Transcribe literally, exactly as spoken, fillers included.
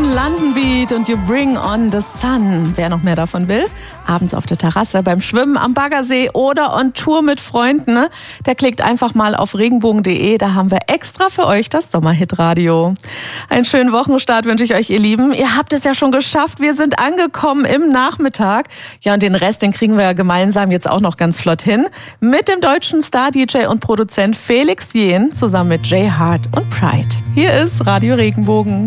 London Beat und You Bring on the Sun. Wer noch mehr davon will, abends auf der Terrasse, beim Schwimmen am Baggersee oder on Tour mit Freunden, ne? Der klickt einfach mal auf regenbogen punkt de. Da haben wir extra für euch das Sommerhit-Radio. Einen schönen Wochenstart wünsche ich euch, ihr Lieben. Ihr habt es ja schon geschafft. Wir sind angekommen im Nachmittag. Ja, und den Rest, den kriegen wir ja gemeinsam jetzt auch noch ganz flott hin. Mit dem deutschen Star-D J und Produzent Felix Jähn zusammen mit Jay Hart und Pride. Hier ist Radio Regenbogen.